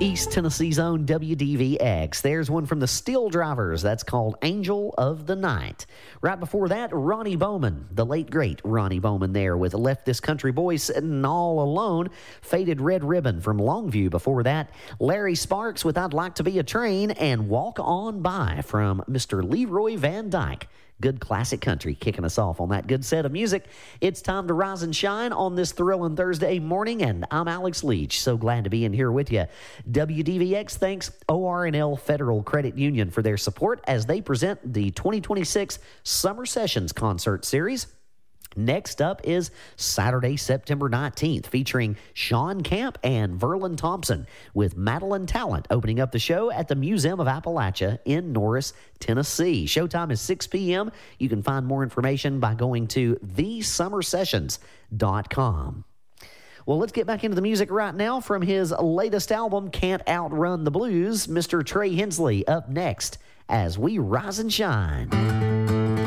East Tennessee's own WDVX. There's one from the Steel Drivers. That's called Angel of the Night. Right before that, Ronnie Bowman, the late, great Ronnie Bowman there with Left This Country Boy Sitting All Alone. Faded Red Ribbon from Longview. Before that, Larry Sparks with I'd Like to Be a Train and Walk On By from Mr. Leroy Van Dyke. Good classic country kicking us off on that good set of music. It's time to rise and shine on this thrilling Thursday morning, and I'm Alex Leach. So glad to be in here with you. WDVX thanks ORNL Federal Credit Union for their support as they present the 2026 Summer Sessions Concert Series. Next up is Saturday, September 19th, featuring Sean Camp and Verlin Thompson with Madeline Talent opening up the show at the Museum of Appalachia in Norris, Tennessee. Showtime is 6 p.m. You can find more information by going to thesummersessions.com. Well, let's get back into the music right now. From his latest album, Can't Outrun the Blues, Mr. Trey Hensley up next as we rise and shine.